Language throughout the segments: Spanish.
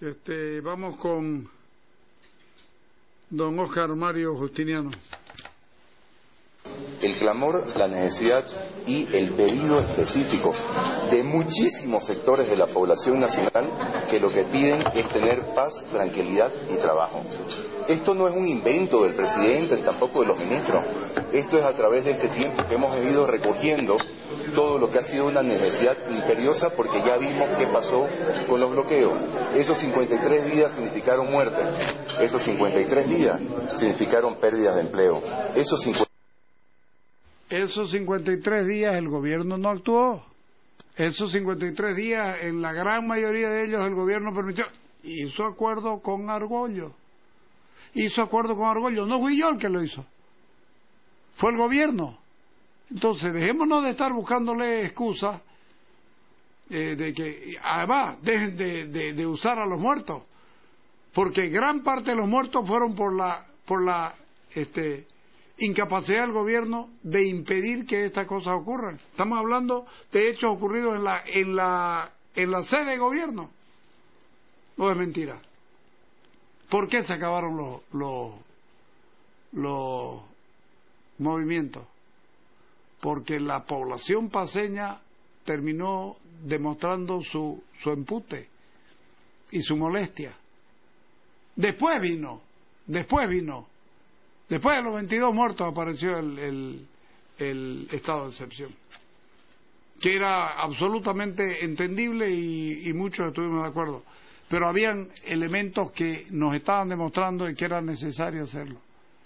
Vamos con don Óscar Mario Justiniano. El clamor, la necesidad y el pedido específico de muchísimos sectores de la población nacional que lo que piden es tener paz, tranquilidad y trabajo. Esto no es un invento del presidente, tampoco de los ministros. Esto es a través de este tiempo que hemos ido recogiendo todo lo que ha sido una necesidad imperiosa, porque ya vimos qué pasó con los bloqueos. Esos 53 días significaron muerte. Esos 53 días significaron pérdidas de empleo. Esos 53 días el gobierno no actuó. Esos 53 días, en la gran mayoría de ellos, el gobierno permitió. Hizo acuerdo con Argüello. No fui yo el que lo hizo. Fue el gobierno. Entonces, dejémonos de estar buscándole excusas de que, además, dejen de usar a los muertos. Porque gran parte de los muertos fueron por la incapacidad del gobierno de impedir que estas cosas ocurran. Estamos hablando de hechos ocurridos en la sede de gobierno. ¿O es mentira? ¿Por qué se acabaron los movimientos? Porque la población paceña terminó demostrando su empute y su molestia. Después de los 22 muertos apareció el estado de excepción, que era absolutamente entendible y muchos estuvimos de acuerdo, pero habían elementos que nos estaban demostrando y que era necesario hacerlo.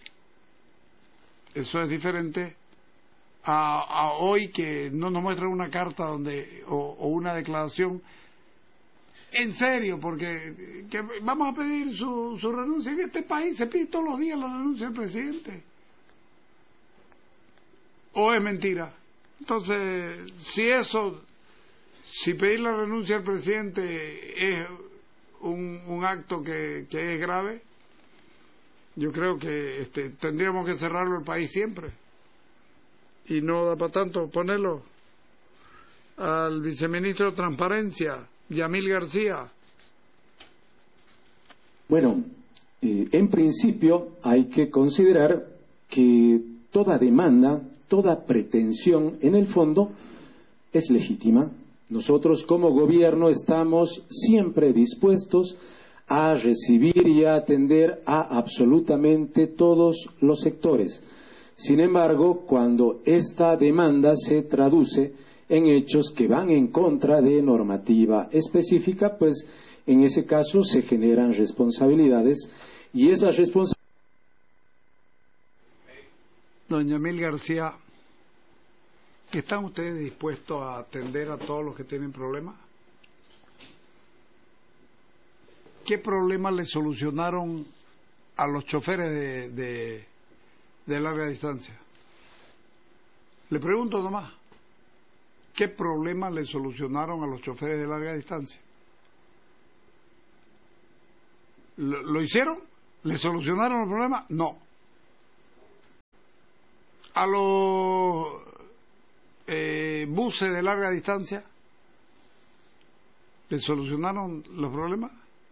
Eso es diferente a hoy, que no nos muestran una carta o una declaración en serio, porque que vamos a pedir su renuncia. En este país se pide todos los días la renuncia del presidente. ¿O es mentira? Entonces, si pedir la renuncia al presidente es un acto que es grave, yo creo que tendríamos que cerrarlo el país siempre. Y no da para tanto ponerlo al viceministro de Transparencia, Yamil García. Bueno, en principio hay que considerar que toda demanda, toda pretensión, en el fondo, es legítima. Nosotros como gobierno estamos siempre dispuestos a recibir y a atender a absolutamente todos los sectores. Sin embargo, cuando esta demanda se traduce en hechos que van en contra de normativa específica, pues en ese caso se generan responsabilidades, y esas responsabilidades... Doña Yamil García, ¿están ustedes dispuestos a atender a todos los que tienen problemas? ¿Qué problemas le solucionaron a los choferes de larga distancia? Le pregunto nomás, ¿qué problemas le solucionaron a los choferes de larga distancia? ¿Lo hicieron? ¿Le solucionaron los problemas? No. A los buses de larga distancia, ¿le solucionaron los problemas?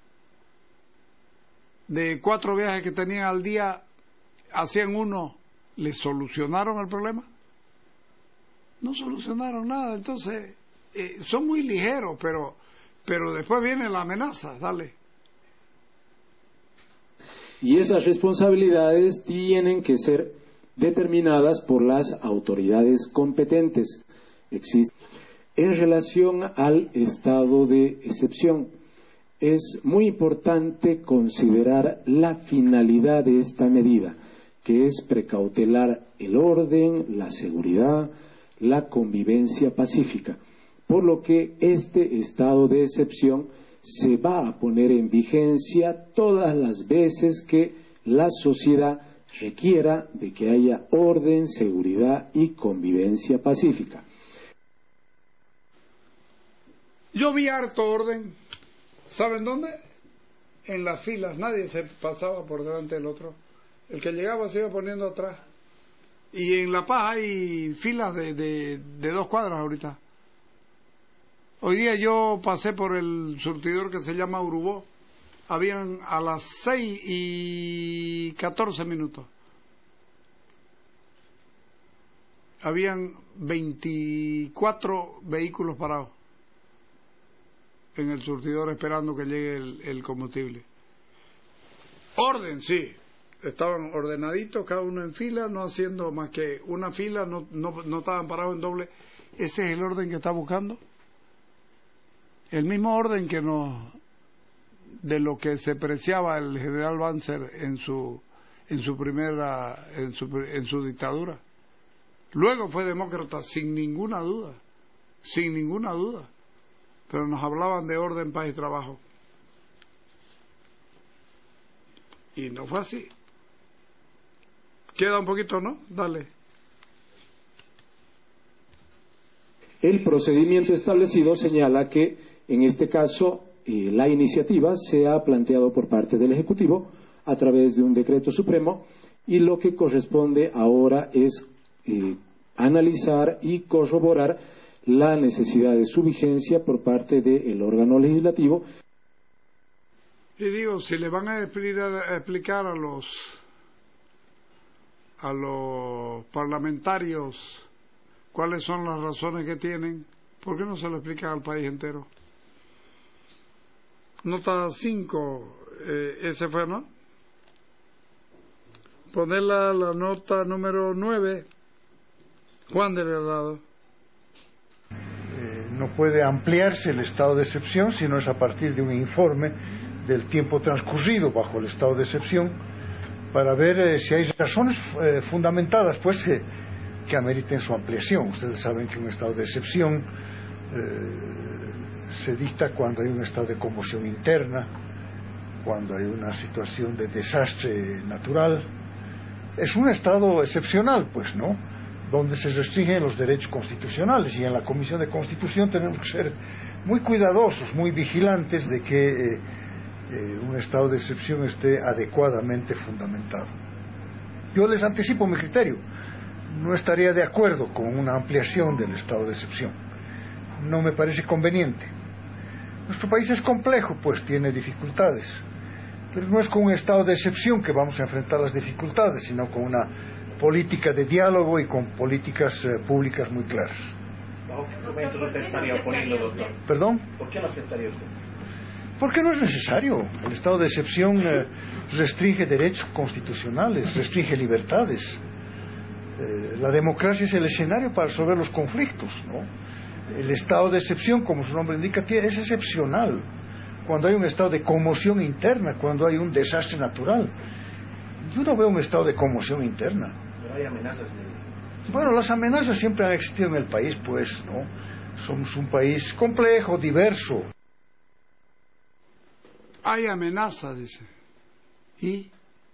De 4 viajes que tenían al día, hacían uno, ¿le solucionaron el problema? No solucionaron nada. Entonces son muy ligeros, pero después viene la amenaza. Dale. Y esas responsabilidades tienen que ser determinadas por las autoridades competentes. En relación al estado de excepción, es muy importante considerar la finalidad de esta medida, que es precautelar el orden, la seguridad, la convivencia pacífica, por lo que este estado de excepción se va a poner en vigencia todas las veces que la sociedad requiera de que haya orden, seguridad y convivencia pacífica. Yo vi harto orden. ¿Saben dónde? En las filas. Nadie se pasaba por delante del otro. El que llegaba se iba poniendo atrás. Y en La Paz hay filas de 2 cuadras ahorita. Hoy día yo pasé por el surtidor que se llama Urubó habían a las 6:14, habían 24 vehículos parados en el surtidor esperando que llegue el combustible. Orden, sí, estaban ordenaditos, cada uno en fila, no haciendo más que una fila, no estaban parados en doble. ¿Ese es el orden que está buscando? El mismo orden de lo que se preciaba el general Banzer en su dictadura. Luego fue demócrata sin ninguna duda, pero nos hablaban de orden, paz y trabajo. Y no fue así. Queda un poquito, ¿no? Dale. El procedimiento establecido señala que, en este caso, la iniciativa se ha planteado por parte del Ejecutivo a través de un decreto supremo, y lo que corresponde ahora es analizar y corroborar la necesidad de su vigencia por parte del órgano legislativo. Y digo, si le van a explicar a los parlamentarios cuáles son las razones que tienen, ¿por qué no se lo explican al país entero? Nota 5, ese fue, ¿no? Ponerla la nota número 9. Juan de Verdad. No puede ampliarse el estado de excepción si no es a partir de un informe del tiempo transcurrido bajo el estado de excepción, para ver si hay razones fundamentadas pues que ameriten su ampliación. Ustedes saben que un estado de excepción se dicta cuando hay un estado de conmoción interna, cuando hay una situación de desastre natural. Es un estado excepcional, pues, ¿no?, donde se restringen los derechos constitucionales, y en la Comisión de Constitución tenemos que ser muy cuidadosos, muy vigilantes de que un estado de excepción esté adecuadamente fundamentado. Yo les anticipo mi criterio. No estaría de acuerdo con una ampliación del estado de excepción. No me parece conveniente. Nuestro país es complejo, pues tiene dificultades, pero no es con un estado de excepción que vamos a enfrentar las dificultades, sino con una política de diálogo y con políticas públicas muy claras. ¿Bajo qué argumentos usted estaría oponiendo, doctor? ¿Perdón? ¿Por qué no aceptaría usted? Porque no es necesario. El estado de excepción restringe derechos constitucionales, restringe libertades. La democracia es el escenario para resolver los conflictos, ¿no? El estado de excepción, como su nombre indica, es excepcional. Cuando hay un estado de conmoción interna, cuando hay un desastre natural. Yo no veo un estado de conmoción interna. Pero hay amenazas de... Bueno, las amenazas siempre han existido en el país, pues, ¿no? Somos un país complejo, diverso. Hay amenazas, dice. ¿Y?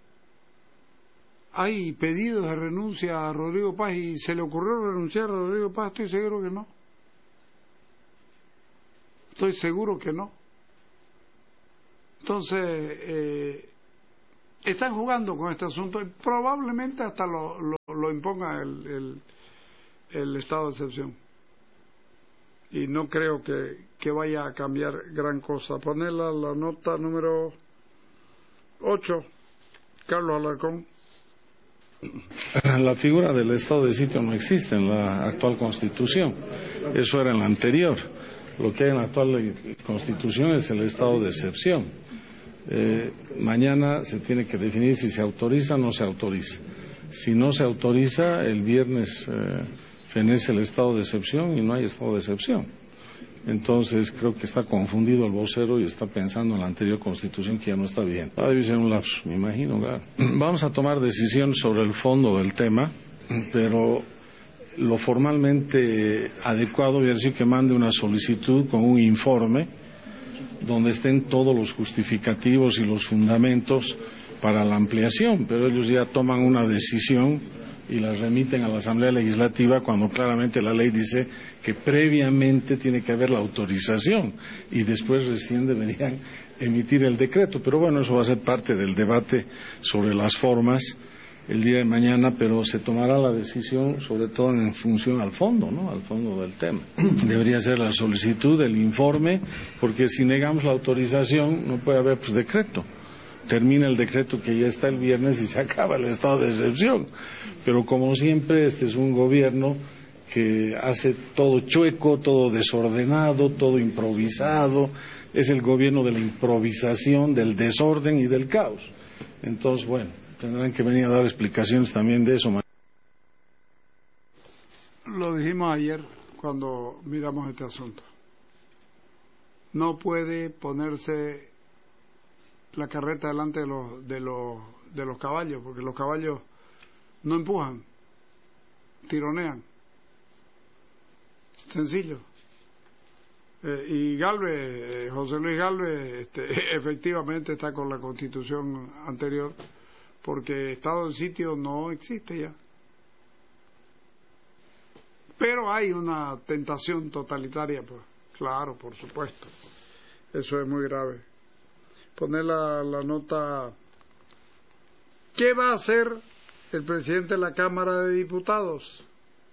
Hay pedidos de renuncia a Rodrigo Paz, y se le ocurrió renunciar a Rodrigo Paz. Estoy seguro que no. Estoy seguro que no. Entonces, están jugando con este asunto y probablemente hasta lo imponga el estado de excepción. Y no creo que vaya a cambiar gran cosa. Ponerla la nota número 8, Carlos Alarcón. La figura del estado de sitio no existe en la actual Constitución. Eso era en la anterior. Lo que hay en la actual Constitución es el estado de excepción. Mañana se tiene que definir si se autoriza o no se autoriza. Si no se autoriza, el viernes fenece el estado de excepción y no hay estado de excepción. Entonces creo que está confundido el vocero y está pensando en la anterior Constitución, que ya no está bien. Debe ser un lapsus, me imagino, claro. Vamos a tomar decisión sobre el fondo del tema, pero lo formalmente adecuado hubiera sido que mande una solicitud con un informe donde estén todos los justificativos y los fundamentos para la ampliación, pero ellos ya toman una decisión y la remiten a la Asamblea Legislativa cuando claramente la ley dice que previamente tiene que haber la autorización y después recién deberían emitir el decreto. Pero bueno, eso va a ser parte del debate sobre las formas el día de mañana, pero se tomará la decisión sobre todo en función al fondo, ¿no? Al fondo del tema. Debería ser la solicitud, el informe, porque si negamos la autorización no puede haber pues decreto. Termina el decreto que ya está el viernes y se acaba el estado de excepción. Pero como siempre, este es un gobierno que hace todo chueco, todo desordenado, todo improvisado. Es el gobierno de la improvisación, del desorden y del caos. Entonces, bueno, tendrán que venir a dar explicaciones también de eso. Lo dijimos ayer cuando miramos este asunto. No puede ponerse la carreta delante de los caballos, porque los caballos no empujan, tironean. Sencillo. Y Gálvez, José Luis Gálvez, efectivamente está con la constitución anterior, porque estado de sitio no existe ya. Pero hay una tentación totalitaria, pues, claro, por supuesto. Eso es muy grave. Poner la nota. ¿Qué va a hacer el presidente de la Cámara de Diputados?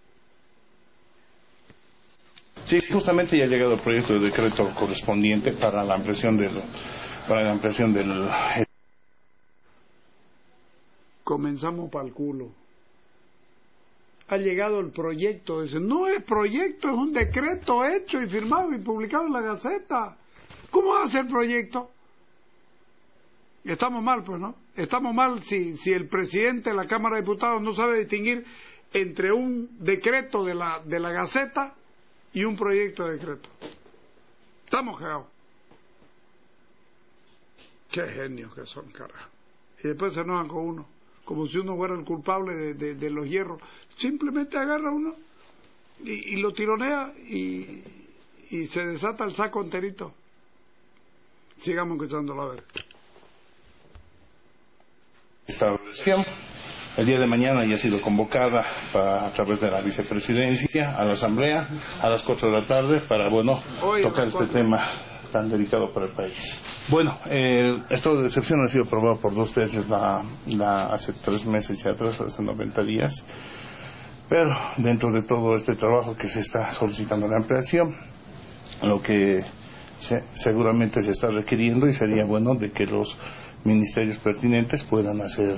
Sí, justamente ya ha llegado el proyecto de decreto correspondiente para la ampliación del Comenzamos para el culo. Ha llegado el proyecto, dice, no es proyecto, es un decreto hecho y firmado y publicado en la Gaceta. ¿Cómo va a ser proyecto? Estamos mal, pues, ¿no? Estamos mal si el presidente de la Cámara de Diputados no sabe distinguir entre un decreto de la Gaceta y un proyecto de decreto. Estamos cagados. Qué genios que son, carajo. Y después se enojan con uno, como si uno fuera el culpable de los hierros. Simplemente agarra uno y lo tironea y se desata el saco enterito. Sigamos escuchándolo, a ver. Esta elección, el día de mañana ya ha sido convocada a través de la vicepresidencia a la asamblea a las 4 de la tarde para, tocar este tema tan delicado para el país. Bueno, el estado de excepción ha sido aprobado por 2/3 hace 3 meses y atrás, hace 90 días, pero dentro de todo este trabajo que se está solicitando la ampliación, lo que seguramente se está requiriendo y sería bueno de que los ministerios pertinentes puedan hacer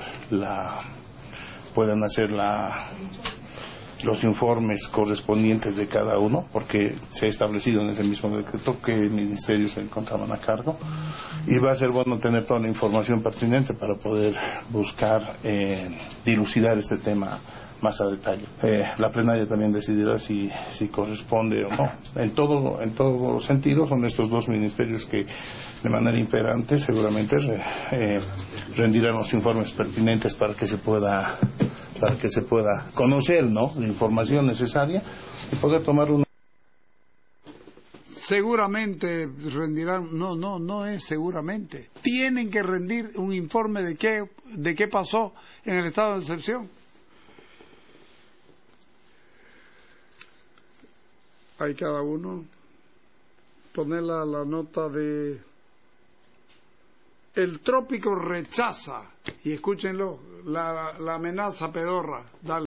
los informes correspondientes de cada uno, porque se ha establecido en ese mismo decreto qué ministerios se encontraban a cargo, y va a ser bueno tener toda la información pertinente para poder buscar dilucidar este tema más a detalle. La plenaria también decidirá si corresponde o no. En todos los sentidos son estos dos ministerios que de manera imperante seguramente rendirán los informes pertinentes para que se pueda conocer, ¿no?, la información necesaria y poder tomar una. Seguramente rendirán, no es seguramente. Tienen que rendir un informe de qué pasó en el estado de excepción. Hay cada uno poner la nota de el trópico rechaza, y escúchenlo, la amenaza pedorra. Dale.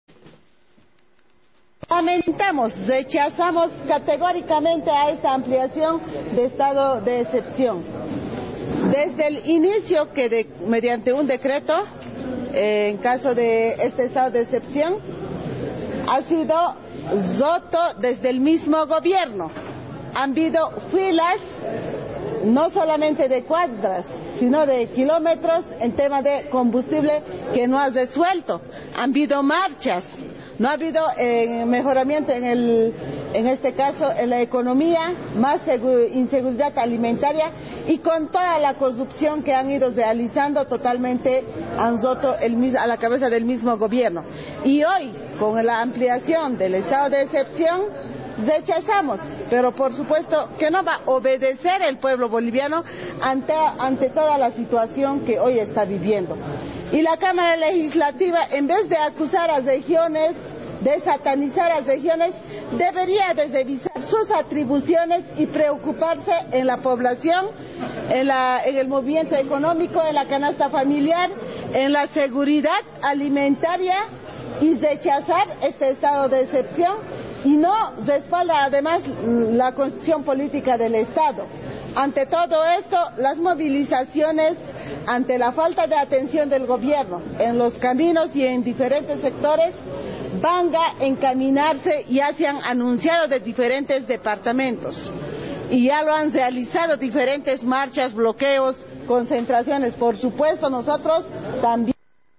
Rechazamos categóricamente a esta ampliación de estado de excepción. Desde el inicio que mediante un decreto, en caso de este estado de excepción, ha sido roto desde el mismo gobierno. Han habido filas no solamente de cuadras, sino de kilómetros en tema de combustible que no ha resuelto. Han habido marchas, no ha habido mejoramiento en este caso en la economía, más inseguridad alimentaria, y con toda la corrupción que han ido realizando totalmente han roto a la cabeza del mismo gobierno. Y hoy, con la ampliación del estado de excepción, rechazamos, pero por supuesto que no va a obedecer el pueblo boliviano ante toda la situación que hoy está viviendo. Y la Cámara Legislativa, en vez de acusar a regiones, de satanizar a regiones, debería de revisar sus atribuciones y preocuparse en la población, en el movimiento económico, en la canasta familiar, en la seguridad alimentaria y rechazar este estado de excepción, y no respalda además la constitución política del Estado. Ante todo esto, las movilizaciones ante la falta de atención del gobierno en los caminos y en diferentes sectores van a encaminarse, ya se han anunciado de diferentes departamentos y ya lo han realizado diferentes marchas, bloqueos, concentraciones. Por supuesto, nosotros también.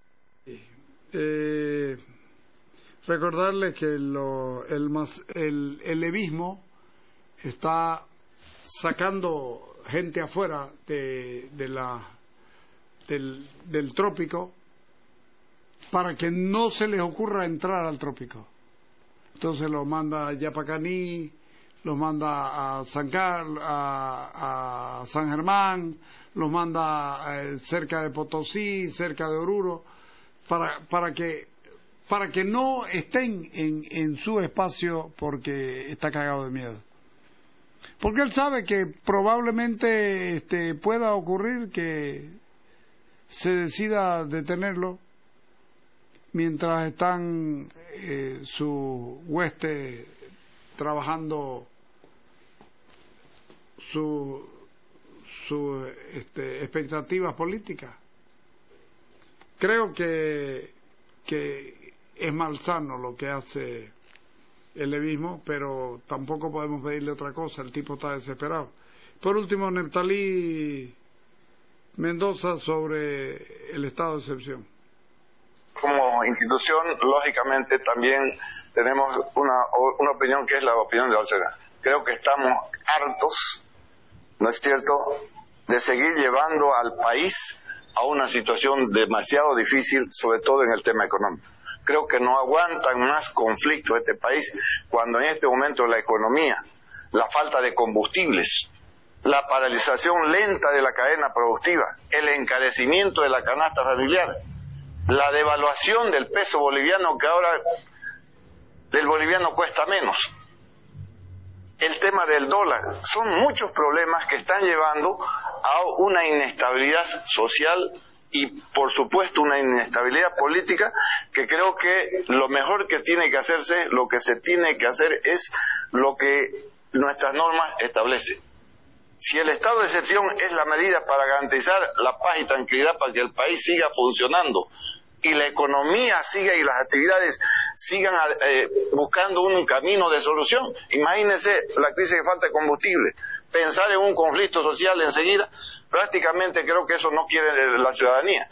Recordarle que el levismo está sacando gente afuera del trópico para que no se les ocurra entrar al trópico. Entonces los manda a Yapacaní, los manda a San Germán, los manda cerca de Potosí, cerca de Oruro, para que no estén en su espacio porque está cagado de miedo. Porque él sabe que probablemente pueda ocurrir que se decida detenerlo mientras están su hueste trabajando sus expectativas políticas. Creo que es malsano lo que hace el levismo, pero tampoco podemos pedirle otra cosa. El tipo está desesperado. Por último, Neftalí Mendoza sobre el estado de excepción. Como institución, lógicamente, también tenemos una opinión que es la opinión de Balseca. Creo que estamos hartos, ¿no es cierto?, de seguir llevando al país a una situación demasiado difícil, sobre todo en el tema económico. Creo que no aguantan más conflictos este país cuando en este momento la economía, la falta de combustibles, la paralización lenta de la cadena productiva, el encarecimiento de la canasta familiar, la devaluación del peso boliviano, que ahora del boliviano cuesta menos, el tema del dólar, son muchos problemas que están llevando a una inestabilidad social y por supuesto una inestabilidad política, que creo que lo mejor que tiene que hacerse, lo que se tiene que hacer es lo que nuestras normas establecen. Si el estado de excepción es la medida para garantizar la paz y tranquilidad para que el país siga funcionando y la economía siga y las actividades sigan buscando un camino de solución, imagínense la crisis de falta de combustible, pensar en un conflicto social enseguida, prácticamente creo que eso no quiere la ciudadanía.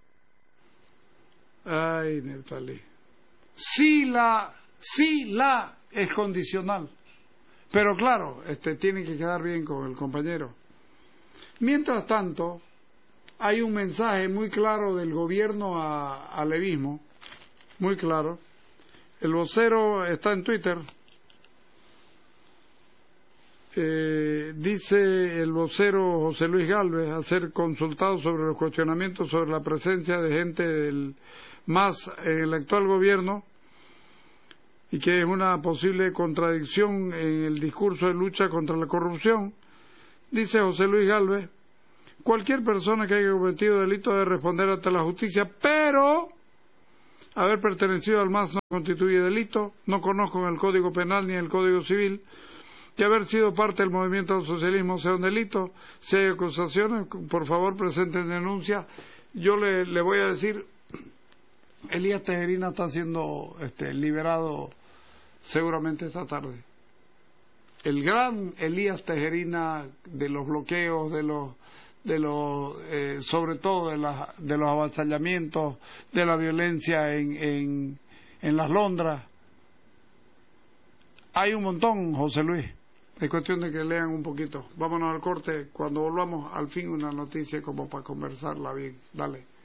Ay, Neftalí. Sí la es condicional. Pero claro, tiene que quedar bien con el compañero. Mientras tanto, hay un mensaje muy claro del gobierno al levismo, muy claro. El vocero está en Twitter. Dice el vocero José Luis Gálvez, a ser consultado sobre los cuestionamientos sobre la presencia de gente del MAS en el actual gobierno, y que es una posible contradicción en el discurso de lucha contra la corrupción. Dice José Luis Gálvez: cualquier persona que haya cometido delito debe responder ante la justicia, pero haber pertenecido al MAS no constituye delito. No conozco en el Código Penal ni en el Código Civil que haber sido parte del movimiento del socialismo sea un delito. Si hay acusaciones, por favor presenten denuncia. Yo le voy a decir, Elías Tejerina está siendo liberado seguramente esta tarde. El gran Elías Tejerina, de los bloqueos, sobre todo de los avasallamientos, de la violencia en las Londras. Hay un montón, José Luis. Es cuestión de que lean un poquito. Vámonos al corte. Cuando volvamos, al fin una noticia como para conversarla bien. Dale.